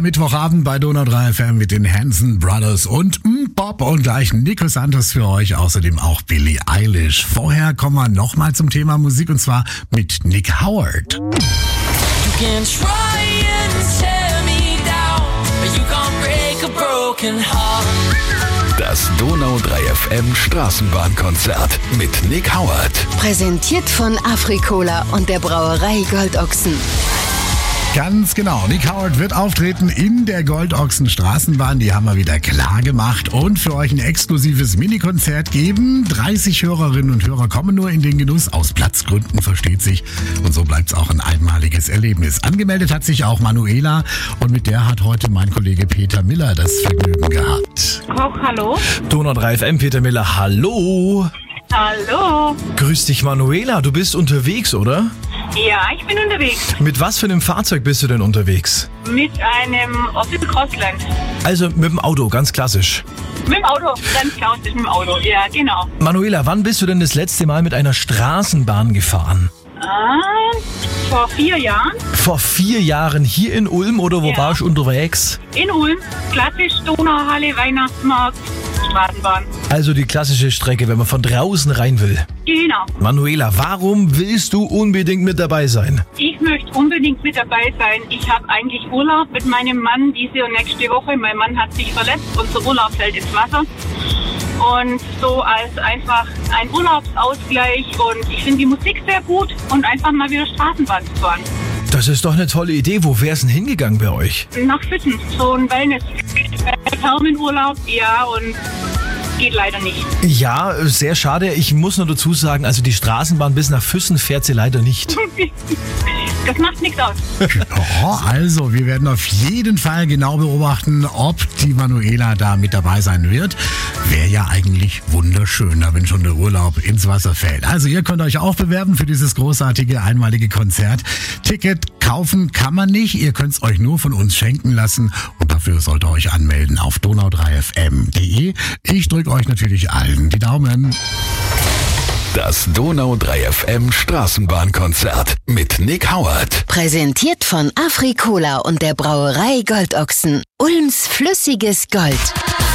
Der Mittwochabend bei Donau 3 FM mit den Hanson Brothers und Bob und gleich Nico Santos für euch. Außerdem auch Billie Eilish. Vorher kommen wir nochmal zum Thema Musik und zwar mit Nick Howard. You can try and tear me down, but you can't break a broken heart. Das Donau 3 FM Straßenbahnkonzert mit Nick Howard. Präsentiert von Afrikola und der Brauerei Goldochsen. Ganz genau. Nick Howard wird auftreten in der Goldochsen Straßenbahn. Die haben wir wieder klar gemacht und für euch ein exklusives Minikonzert geben. 30 Hörerinnen und Hörer kommen nur in den Genuss. Aus Platzgründen, versteht sich. Und so bleibt es auch ein einmaliges Erlebnis. Angemeldet hat sich auch Manuela und mit der hat heute mein Kollege Peter Miller das Vergnügen gehabt. Koch, hallo. Donau 3 FM, Peter Miller, hallo. Hallo. Grüß dich, Manuela, du bist unterwegs, oder? Ja, ich bin unterwegs. Mit was für einem Fahrzeug bist du denn unterwegs? Mit einem Opel Crossland. Also mit dem Auto, ganz klassisch. Mit dem Auto, ganz klassisch mit dem Auto. Ja, genau. Manuela, wann bist du denn das letzte Mal mit einer Straßenbahn gefahren? Vor 4 Jahren. Vor 4 Jahren hier in Ulm oder wo Ja. warst du unterwegs? In Ulm. Klassisch Donauhalle, Weihnachtsmarkt, Straßenbahn. Also die klassische Strecke, wenn man von draußen rein will. Genau. Manuela, warum willst du unbedingt mit dabei sein? Ich möchte unbedingt mit dabei sein. Ich habe eigentlich Urlaub mit meinem Mann diese und nächste Woche. Mein Mann hat sich verletzt. Unser Urlaub fällt ins Wasser. Und so als einfach ein Urlaubsausgleich. Und ich finde die Musik sehr gut und einfach mal wieder Straßenbahn zu fahren. Das ist doch eine tolle Idee. Wo wär's denn hingegangen bei euch? Nach Füssen, so ein Wellness. Thermenurlaub, ja, und geht leider nicht. Ja, sehr schade. Ich muss nur dazu sagen, also die Straßenbahn bis nach Füssen fährt sie leider nicht. Das macht nichts aus. Oh, also, wir werden auf jeden Fall genau beobachten, ob die Manuela da mit dabei sein wird. Wäre ja eigentlich wunderschön, wenn schon der Urlaub ins Wasser fällt. Also, ihr könnt euch auch bewerben für dieses großartige, einmalige Konzert. Ticket kaufen kann man nicht. Ihr könnt es euch nur von uns schenken lassen. Und dafür sollt ihr euch anmelden auf donau3fm.de. Ich drücke euch natürlich allen die Daumen. Das Donau 3 FM Straßenbahnkonzert mit Nick Howard. Präsentiert von Afrikola und der Brauerei Goldochsen. Ulms flüssiges Gold.